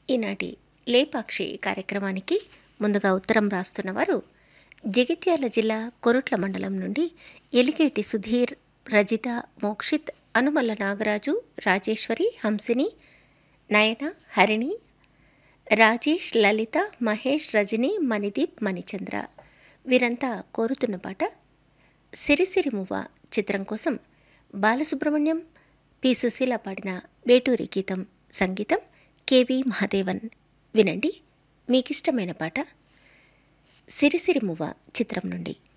ఈనాటి లేపాక్షి కార్యక్రమానికి ముందుగా ఉత్తరం రాస్తున్నవారు జగిత్యాల జిల్లా కొరుట్ల మండలం నుండి ఎలిగేటి సుధీర్, రజిత, మోక్షిత్, అనుమల్ల నాగరాజు, రాజేశ్వరి, హంసిని, నయన, హరిణి, రాజేష్, లలిత, మహేష్, రజని, మణిదీప్, మణిచంద్ర. వీరంతా కోరుతున్న పాట సిరిసిరి మువ్వ చిత్రం కోసం బాలసుబ్రహ్మణ్యం, పి. సుశీల పాడిన వేటూరి గీతం. సంగీతం కెవి మహాదేవన్. వినండి, మీకిష్టమైన పాట సిరిసిరి మువ్వ చిత్రం నుండి.